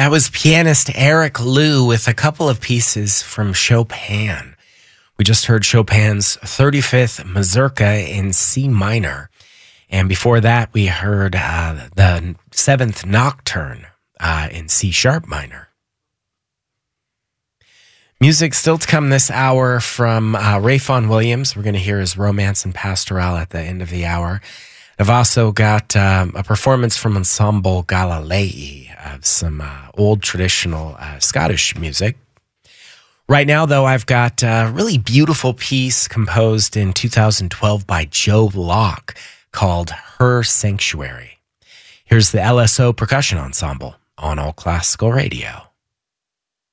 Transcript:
That was pianist Eric Liu with a couple of pieces from Chopin. We just heard Chopin's 35th Mazurka in C minor. And before that, we heard the 7th Nocturne in C sharp minor. Music still to come this hour from Ray Vaughan Williams. We're going to hear his Romance and Pastoral at the end of the hour. I've also got a performance from Ensemble Galilei of some old traditional Scottish music. Right now, though, I've got a really beautiful piece composed in 2012 by Joe Locke called Her Sanctuary. Here's the LSO Percussion Ensemble on All Classical Radio.